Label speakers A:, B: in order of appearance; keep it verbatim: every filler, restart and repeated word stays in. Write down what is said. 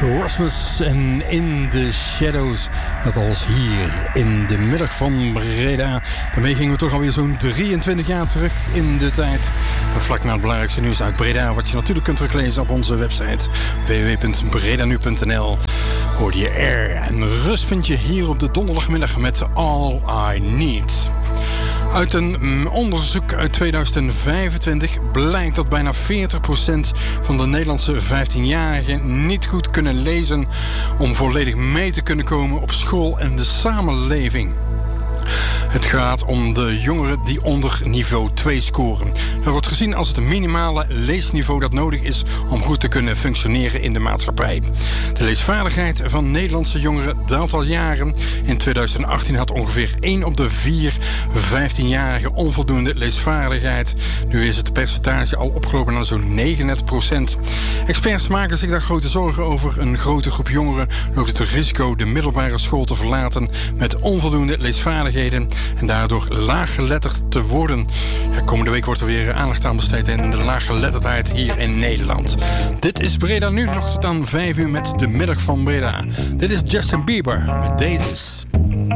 A: Rasmus en In the Shadows. Dat alles hier in de middag van Breda. Daarmee gingen we toch alweer zo'n drieëntwintig jaar terug in de tijd. En vlak na het belangrijkste nieuws uit Breda, wat je natuurlijk kunt teruglezen op onze website w w w punt bredanu punt n l. Hoorde je Air en Rustpuntje hier op de donderdagmiddag met All I Need. Uit een onderzoek uit tweeduizend vijfentwintig blijkt dat bijna veertig procent van de Nederlandse vijftienjarigen niet goed kunnen lezen om volledig mee te kunnen komen op school en de samenleving. Het gaat om de jongeren die onder niveau twee scoren. Dat wordt gezien als het minimale leesniveau dat nodig is om goed te kunnen functioneren in de maatschappij. De leesvaardigheid van Nederlandse jongeren daalt al jaren. In tweeduizend achttien had ongeveer één op de vier vijftienjarigen onvoldoende leesvaardigheid. Nu is het percentage al opgelopen naar zo'n negenennegentig procent. Experts maken zich daar grote zorgen over. Een grote groep jongeren loopt het risico de middelbare school te verlaten met onvoldoende leesvaardigheden en daardoor laaggeletterd te worden. Ja, komende week wordt er weer aandacht aan besteed in de laaggeletterdheid hier in Nederland. Dit is Breda Nu, nog tot aan vijf uur met de middag van Breda. Dit is Justin Bieber met Daisies.